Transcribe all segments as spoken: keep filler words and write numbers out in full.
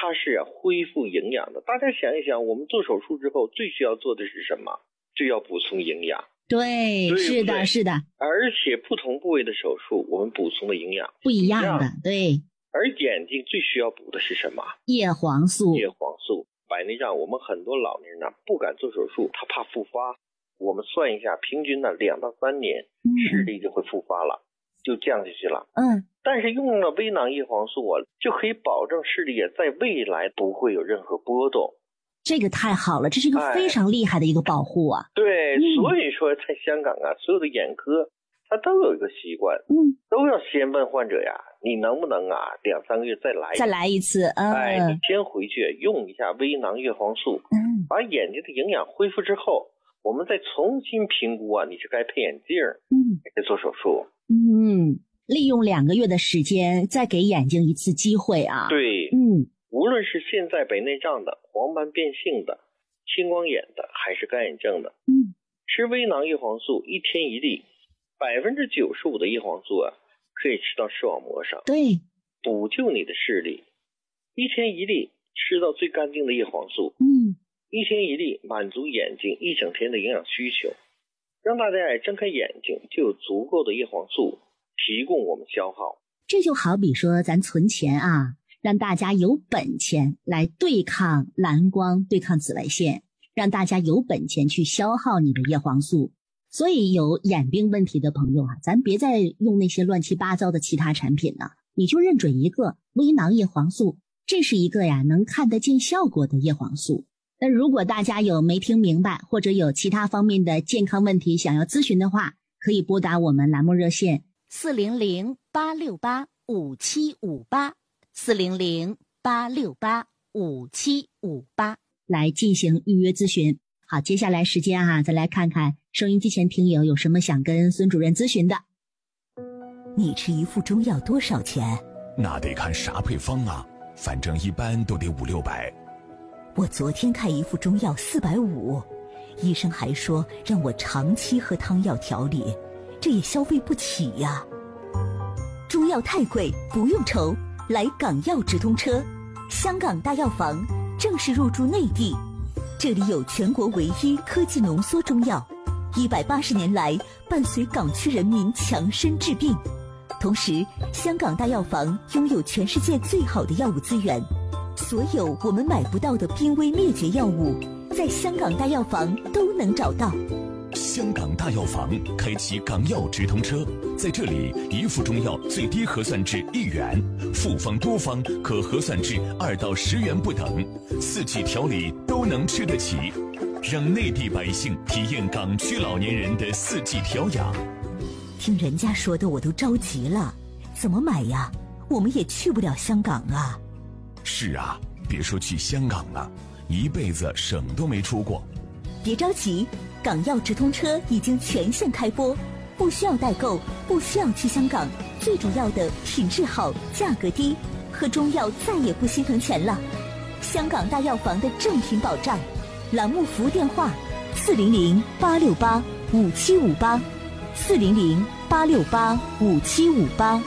它是恢复营养的。大家想一想，我们做手术之后最需要做的是什么？就要补充营养。 对， 对是的，是的。 而且不同部位的手术，我们补充的营养不一样的，对。 而眼睛最需要补的是什么？ 叶黄素。 叶黄素。白内障，我们很多老年人呢不敢做手术，他怕复发。我们算一下，平均呢两到三年，视力就会复发了，就降下去了。 嗯。 但是用了微囊叶黄素啊，就可以保证视力在未来不会有任何波动。 这个太好了，这是一个非常厉害的一个保护啊。 哎、对、嗯，所以说在香港啊，所有的眼科他都有一个习惯， 嗯， 都要先问患者呀，你能不能啊两三个月再来再来一次？嗯， 哎，你先回去用一下微囊叶黄素， 嗯， 把眼睛的营养恢复之后，我们再重新评估啊，你是该配眼镜， 嗯， 还是做手术？ 嗯，利用两个月的时间，再给眼睛一次机会啊。 对， 嗯。 无论是现在白内障的、黄斑变性的、青光眼的，还是干眼症的， 嗯， 吃微囊叶黄素一天一粒，百分之九十五的叶黄素啊，可以吃到视网膜上， 对， 补救你的视力。一天一粒，吃到最干净的叶黄素， 嗯， 一天一粒，满足眼睛一整天的营养需求，让大家睁开眼睛就有足够的叶黄素提供我们消耗。 这就好比说咱存钱啊。让大家有本钱来对抗蓝光，对抗紫外线，让大家有本钱去消耗你的叶黄素。所以有眼病问题的朋友啊，咱别再用那些乱七八糟的其他产品了，你就认准一个微囊叶黄素，这是一个呀能看得见效果的叶黄素。那如果大家有没听明白，或者有其他方面的健康问题想要咨询的话，可以拨打我们栏目热线四零零八六八五七五八。四零零八六八五七五八来进行预约咨询。好，接下来时间啊，再来看看收音机前听友有什么想跟孙主任咨询的。 你吃一副中药多少钱？ 那得看啥配方啊，反正一般都得五六百。 我昨天开一副中药四百五，医生还说让我长期喝汤药调理，这也消费不起呀。中药太贵，不用愁。来港药直通车，香港大药房正式入驻内地，这里有全国唯一科技浓缩中药，一百八十年来伴随港区人民强身治病。同时，香港大药房拥有全世界最好的药物资源，所有我们买不到的濒危灭绝药物，在香港大药房都能找到。 香港大药房开启港药直通车，在这里一副中药最低核算至一元，复方多方可核算至二到十元不等，四季调理都能吃得起，让内地百姓体验港区老年人的四季调养。 听人家说的我都着急了，怎么买呀？我们也去不了香港啊。 是啊，别说去香港了，一辈子省都没出过。 别着急，港药直通车已经全线开播，不需要代购，不需要去香港，最主要的品质好，价格低，喝中药再也不心疼钱了。香港大药房的正品保障，栏目服务电话四零零八六八五七五八，四零零八六八五七五八。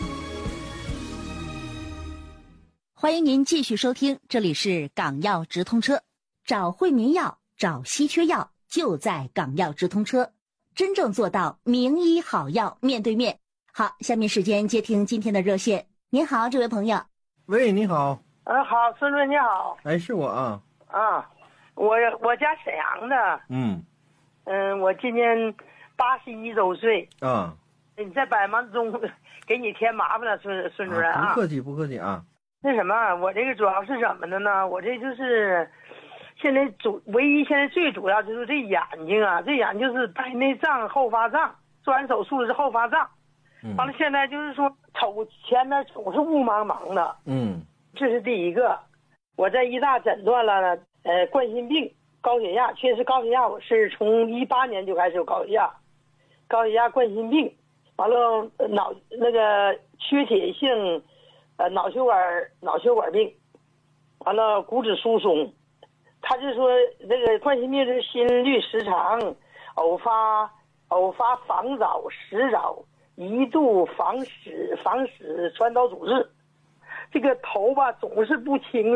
欢迎您继续收听，这里是港药直通车，找惠民药，找稀缺药，就在港药直通车，真正做到名医好药面对面。好，下面时间接听今天的热线。您好，这位朋友。 喂，你好。 嗯，好，孙主任你好。 哎，是我啊。 啊，我我家沈阳的。 嗯。 嗯，我今年八十一周岁。 啊。 你在百忙之中给你添麻烦了，孙孙主任啊。 啊不客气，不客气啊。 那什么，我这个主要是什么的呢？我这就是现在主唯一现在最主要就是这眼睛啊，这眼就是白内障后发胀，做完手术是后发胀。 嗯。 完了，现在就是说瞅前面总是雾茫茫的。 嗯。 这是第一个。我在医大诊断了呃冠心病、高血压，确实高血压我是从一八年就开始有高血压，高血压、冠心病，完了脑那个缺铁性。呃，脑血管脑血管病，完了骨质疏松，他就说这个冠心病是心律失常，偶发偶发房早时早，一度房室房室传导阻滞，这个头吧总是不清